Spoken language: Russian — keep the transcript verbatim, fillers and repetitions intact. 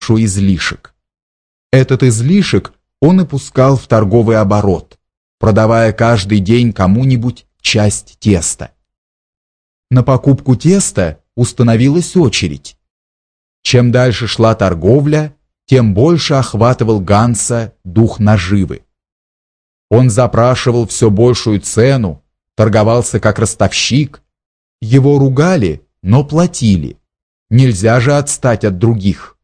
излишек. Этот излишек он и пускал в торговый оборот, продавая каждый день кому-нибудь часть теста. На покупку теста установилась очередь. Чем дальше шла торговля, тем больше охватывал Ганса дух наживы. Он запрашивал все большую цену, торговался как ростовщик. Его ругали, но платили. Нельзя же отстать от других.